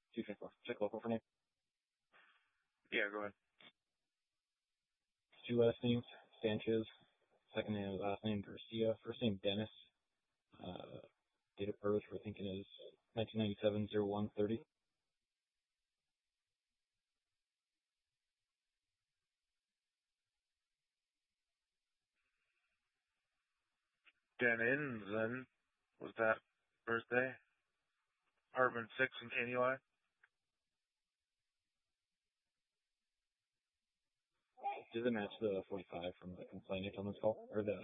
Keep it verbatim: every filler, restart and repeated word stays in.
two twenty-four. Check local for name. Yeah, go ahead. Two last names, Sanchez. Second name, last name, Garcia. First name, Dennis. Uh, date of birth, we're thinking is nineteen ninety-seven, oh one thirty. Denizen was that birthday? Apartment six in Caney. Does it match the forty-five from the complainant on this call? Or the